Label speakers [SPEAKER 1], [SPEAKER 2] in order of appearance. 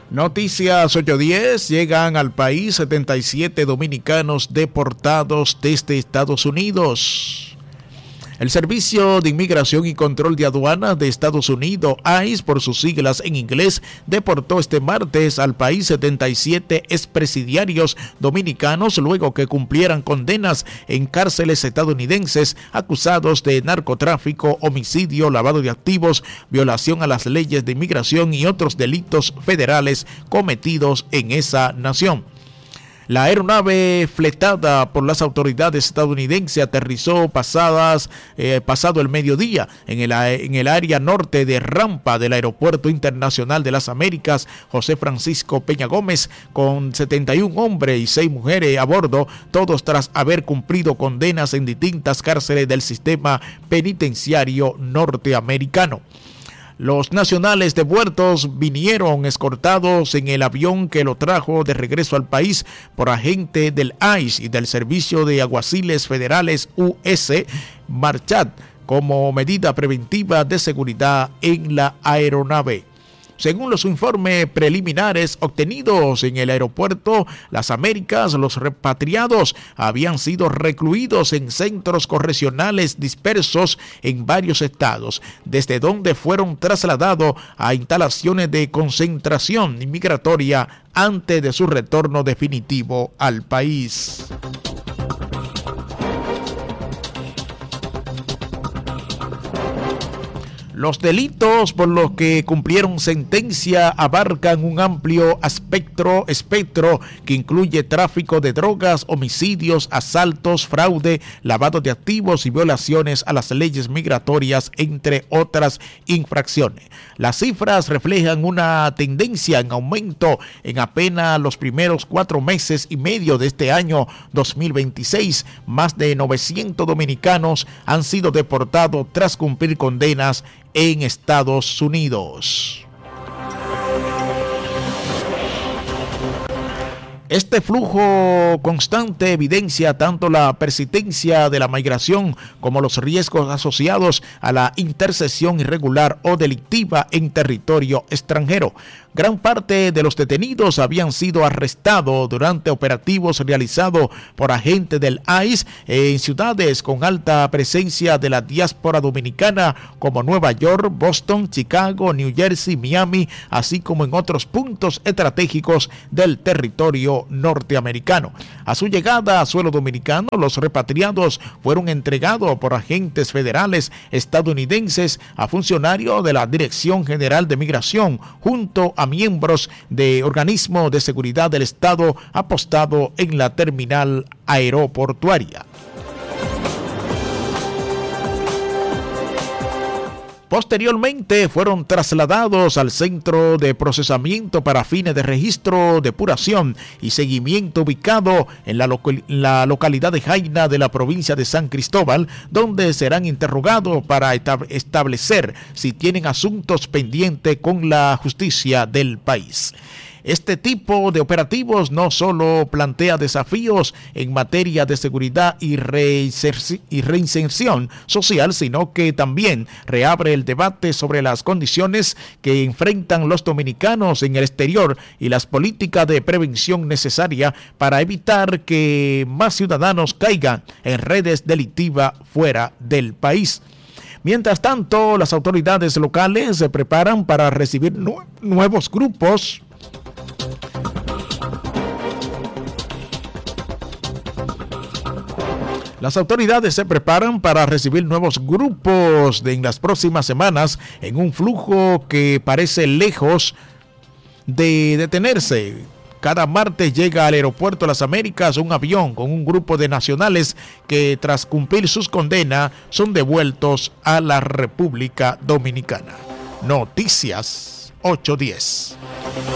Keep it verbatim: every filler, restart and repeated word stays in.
[SPEAKER 1] Noticias ocho diez, llegan al país setenta y siete dominicanos deportados desde Estados Unidos. El Servicio de Inmigración y Control de Aduanas de Estados Unidos, I C E, por sus siglas en inglés, deportó este martes al país setenta y siete expresidiarios dominicanos luego que cumplieran condenas en cárceles estadounidenses acusados de narcotráfico, homicidio, lavado de activos, violación a las leyes de inmigración y otros delitos federales cometidos en esa nación. La aeronave fletada por las autoridades estadounidenses aterrizó pasadas, eh, pasado el mediodía en el, en el área norte de rampa del Aeropuerto Internacional de las Américas José Francisco Peña Gómez, con setenta y un hombres y seis mujeres a bordo, todos tras haber cumplido condenas en distintas cárceles del sistema penitenciario norteamericano. Los nacionales devueltos vinieron escoltados en el avión que lo trajo de regreso al país por agente del I C E y del Servicio de Alguaciles Federales U S Marchat como medida preventiva de seguridad en la aeronave. Según los informes preliminares obtenidos en el aeropuerto Las Américas, los repatriados habían sido recluidos en centros correccionales dispersos en varios estados, desde donde fueron trasladados a instalaciones de concentración inmigratoria antes de su retorno definitivo al país. Los delitos por los que cumplieron sentencia abarcan un amplio espectro, espectro que incluye tráfico de drogas, homicidios, asaltos, fraude, lavado de activos y violaciones a las leyes migratorias, entre otras infracciones. Las cifras reflejan una tendencia en aumento en apenas los primeros cuatro meses y medio de este año dos mil veintiséis. Más de novecientos dominicanos han sido deportados tras cumplir condenas en Estados Unidos. Este flujo constante evidencia tanto la persistencia de la migración como los riesgos asociados a la intersección irregular o delictiva en territorio extranjero. Gran parte de los detenidos habían sido arrestados durante operativos realizados por agentes del I C E en ciudades con alta presencia de la diáspora dominicana como Nueva York, Boston, Chicago, New Jersey, Miami, así como en otros puntos estratégicos del territorio norteamericano. A su llegada a suelo dominicano, los repatriados fueron entregados por agentes federales estadounidenses a funcionarios de la Dirección General de Migración junto a miembros de organismos de seguridad del Estado apostado en la terminal aeroportuaria. Posteriormente fueron trasladados al centro de procesamiento para fines de registro, depuración y seguimiento ubicado en la, local, la localidad de Jaina de la provincia de San Cristóbal, donde serán interrogados para establecer si tienen asuntos pendientes con la justicia del país. Este tipo de operativos no solo plantea desafíos en materia de seguridad y reinserción social, sino que también reabre el debate sobre las condiciones que enfrentan los dominicanos en el exterior y las políticas de prevención necesarias para evitar que más ciudadanos caigan en redes delictivas fuera del país. Mientras tanto, las autoridades locales se preparan para recibir nu- nuevos grupos Las autoridades se preparan para recibir nuevos grupos de, en las próximas semanas en un flujo que parece lejos de detenerse. Cada martes llega al aeropuerto Las Américas un avión con un grupo de nacionales que tras cumplir sus condenas son devueltos a la República Dominicana. Noticias ocho diez.